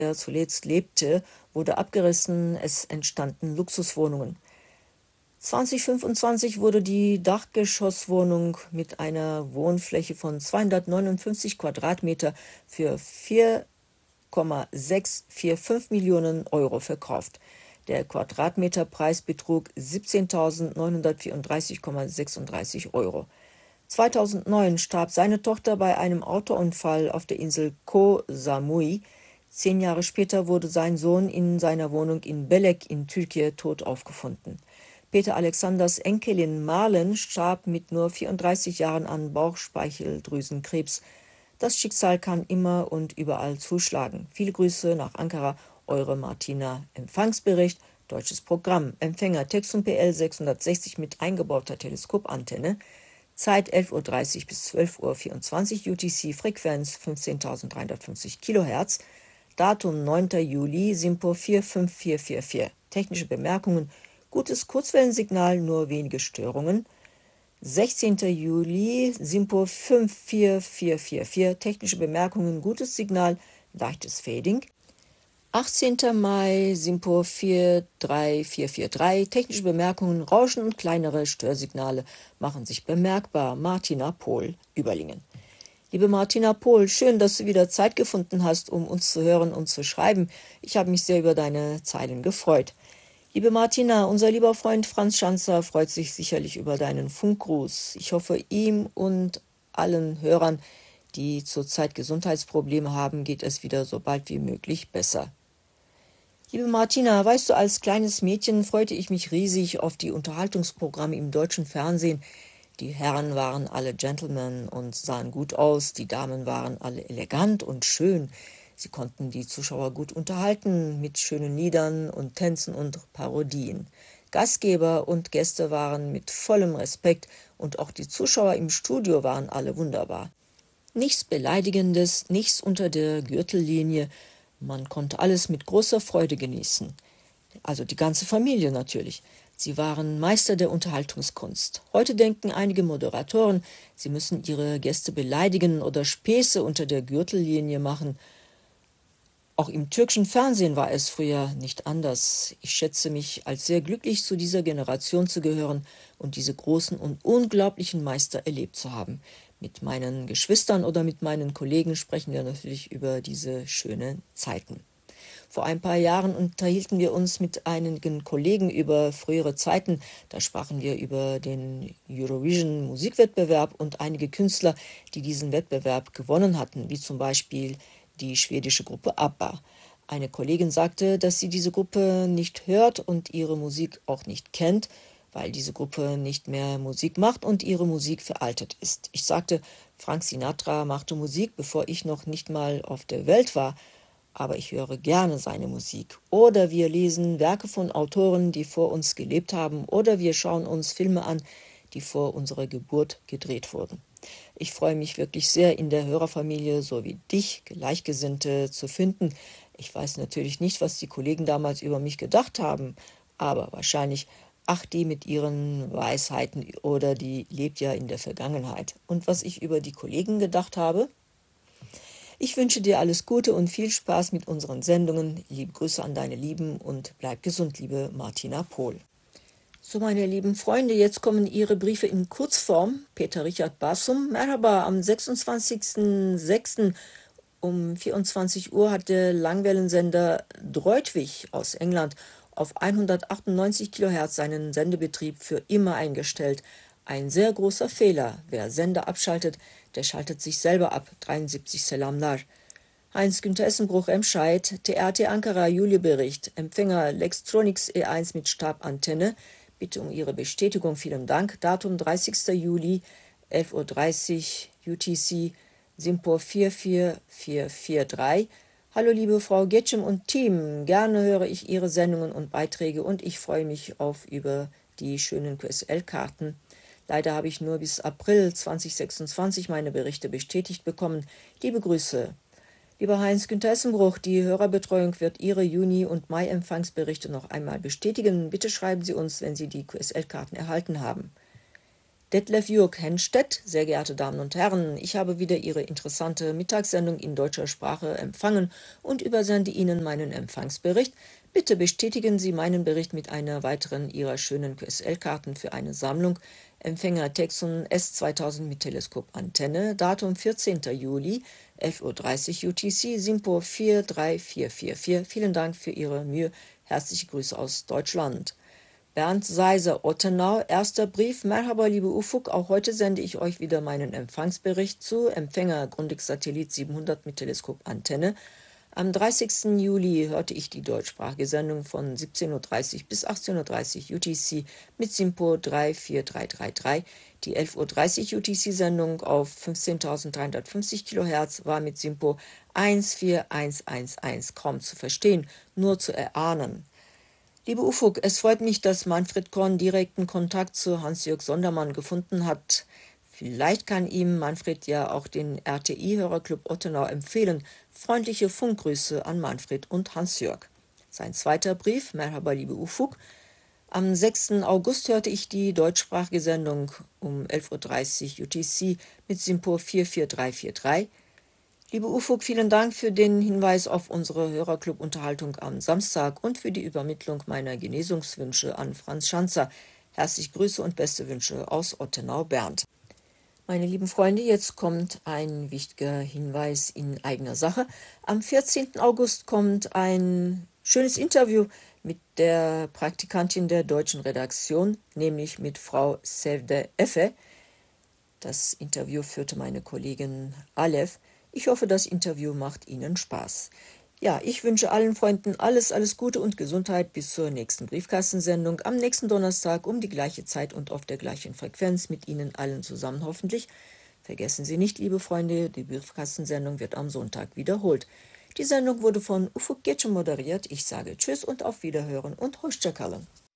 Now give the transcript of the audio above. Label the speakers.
Speaker 1: er zuletzt lebte, wurde abgerissen, es entstanden Luxuswohnungen. 2025 wurde die Dachgeschosswohnung mit einer Wohnfläche von 259 Quadratmeter für 4,645 Millionen Euro verkauft. Der Quadratmeterpreis betrug 17.934,36 Euro. 2009 starb seine Tochter bei einem Autounfall auf der Insel Koh Samui. 10 Jahre später wurde sein Sohn in seiner Wohnung in Belek in Türkei tot aufgefunden. Peter Alexanders Enkelin Marlen starb mit nur 34 Jahren an Bauchspeicheldrüsenkrebs. Das Schicksal kann immer und überall zuschlagen. Viele Grüße nach Ankara, eure Martina. Empfangsbericht, deutsches Programm. Empfänger Texum PL 660 mit eingebauter Teleskopantenne. Zeit 11:30 Uhr bis 12:24 Uhr UTC, Frequenz 15.350 kHz. Datum 9. Juli, SINPO 45444. Technische Bemerkungen: gutes Kurzwellensignal, nur wenige Störungen. 16. Juli, SINPO 54444. Technische Bemerkungen: gutes Signal, leichtes Fading. 18. Mai, SINPO 43443. Technische Bemerkungen: Rauschen und kleinere Störsignale machen sich bemerkbar. Martina Pohl, Überlingen. Liebe Martina Pohl, schön, dass du wieder Zeit gefunden hast, um uns zu hören und zu schreiben. Ich habe mich sehr über deine Zeilen gefreut. Liebe Martina, unser lieber Freund Franz Schanzer freut sich sicherlich über deinen Funkgruß. Ich hoffe, ihm und allen Hörern, die zurzeit Gesundheitsprobleme haben, geht es wieder so bald wie möglich besser. Liebe Martina, weißt du, als kleines Mädchen freute ich mich riesig auf die Unterhaltungsprogramme im deutschen Fernsehen. Die Herren waren alle Gentlemen und sahen gut aus, die Damen waren alle elegant und schön. Sie konnten die Zuschauer gut unterhalten mit schönen Liedern und Tänzen und Parodien. Gastgeber und Gäste waren mit vollem Respekt und auch die Zuschauer im Studio waren alle wunderbar. Nichts Beleidigendes, nichts unter der Gürtellinie. Man konnte alles mit großer Freude genießen. Also die ganze Familie natürlich. Sie waren Meister der Unterhaltungskunst. Heute denken einige Moderatoren, sie müssen ihre Gäste beleidigen oder Späße unter der Gürtellinie machen. Auch im türkischen Fernsehen war es früher nicht anders. Ich schätze mich als sehr glücklich, zu dieser Generation zu gehören und diese großen und unglaublichen Meister erlebt zu haben. Mit meinen Geschwistern oder mit meinen Kollegen sprechen wir natürlich über diese schönen Zeiten. Vor ein paar Jahren unterhielten wir uns mit einigen Kollegen über frühere Zeiten. Da sprachen wir über den Eurovision Musikwettbewerb und einige Künstler, die diesen Wettbewerb gewonnen hatten, wie zum Beispiel die schwedische Gruppe ABBA. Eine Kollegin sagte, dass sie diese Gruppe nicht hört und ihre Musik auch nicht kennt, weil diese Gruppe nicht mehr Musik macht und ihre Musik veraltet ist. Ich sagte, Frank Sinatra machte Musik, bevor ich noch nicht mal auf der Welt war, aber ich höre gerne seine Musik. Oder wir lesen Werke von Autoren, die vor uns gelebt haben, oder wir schauen uns Filme an, die vor unserer Geburt gedreht wurden. Ich freue mich wirklich sehr, in der Hörerfamilie so wie dich Gleichgesinnte zu finden. Ich weiß natürlich nicht, was die Kollegen damals über mich gedacht haben, aber wahrscheinlich, ach, die mit ihren Weisheiten oder die lebt ja in der Vergangenheit. Und was ich über die Kollegen gedacht habe? Ich wünsche dir alles Gute und viel Spaß mit unseren Sendungen. Liebe Grüße an deine Lieben und bleib gesund, liebe Martina Pohl. So, meine lieben Freunde, jetzt kommen Ihre Briefe in Kurzform. Peter Richard Bassum, Merhaba, am 26.06. um 24 Uhr hat der Langwellensender Droitwich aus England auf 198 kHz seinen Sendebetrieb für immer eingestellt. Ein sehr großer Fehler. Wer Sender abschaltet, der schaltet sich selber ab. 73 Selamlar. Heinz-Günther Essenbruch, Emscheid, TRT Ankara, Juli-Bericht. Empfänger Lextronics E1 mit Stabantenne. Bitte um Ihre Bestätigung. Vielen Dank. Datum 30. Juli, 11:30 Uhr UTC, SINPO 44443. Hallo liebe Frau Getschem und Team, gerne höre ich Ihre Sendungen und Beiträge und ich freue mich über die schönen QSL-Karten. Leider habe ich nur bis April 2026 meine Berichte bestätigt bekommen. Liebe Grüße. Lieber Heinz-Günther Essenbruch, die Hörerbetreuung wird Ihre Juni- und Mai-Empfangsberichte noch einmal bestätigen. Bitte schreiben Sie uns, wenn Sie die QSL-Karten erhalten haben. Detlef Jürg Henstedt, sehr geehrte Damen und Herren, ich habe wieder Ihre interessante Mittagssendung in deutscher Sprache empfangen und übersende Ihnen meinen Empfangsbericht. Bitte bestätigen Sie meinen Bericht mit einer weiteren Ihrer schönen QSL-Karten für eine Sammlung. Empfänger Texon S2000 mit Teleskopantenne, Datum 14. Juli, 11:30 Uhr UTC, SINPO 43444. Vielen Dank für Ihre Mühe. Herzliche Grüße aus Deutschland. Bernd Seiser, Ottenau, erster Brief. Merhaba, liebe Ufuk, auch heute sende ich euch wieder meinen Empfangsbericht zu. Empfänger Grundig-Satellit 700 mit Teleskopantenne. Am 30. Juli hörte ich die deutschsprachige Sendung von 17:30 bis 18:30 UTC mit SINPO 34333. Die 11:30 UTC-Sendung auf 15.350 kHz war mit SINPO 14111 kaum zu verstehen, nur zu erahnen. Liebe Ufuk, es freut mich, dass Manfred Korn direkten Kontakt zu Hans-Jörg Sondermann gefunden hat. Vielleicht kann ihm Manfred ja auch den RTI-Hörerclub Ottenau empfehlen. Freundliche Funkgrüße an Manfred und Hans-Jörg. Sein zweiter Brief, Merhaba, liebe Ufuk. Am 6. August hörte ich die deutschsprachige Sendung um 11:30 Uhr UTC mit SINPO 44343. Liebe Ufuk, vielen Dank für den Hinweis auf unsere Hörerclub-Unterhaltung am Samstag und für die Übermittlung meiner Genesungswünsche an Franz Schanzer. Herzliche Grüße und beste Wünsche aus Ottenau, Bernd. Meine lieben Freunde, jetzt kommt ein wichtiger Hinweis in eigener Sache. Am 14. August kommt ein schönes Interview mit der Praktikantin der deutschen Redaktion, nämlich mit Frau Sevde Effe. Das Interview führte meine Kollegin Aleph. Ich hoffe, das Interview macht Ihnen Spaß. Ja, ich wünsche allen Freunden alles Gute und Gesundheit bis zur nächsten Briefkastensendung am nächsten Donnerstag um die gleiche Zeit und auf der gleichen Frequenz mit Ihnen allen zusammen hoffentlich. Vergessen Sie nicht, liebe Freunde, die Briefkastensendung wird am Sonntag wiederholt. Die Sendung wurde von Ufuk Getschem moderiert. Ich sage Tschüss und auf Wiederhören und Hoşça kalın.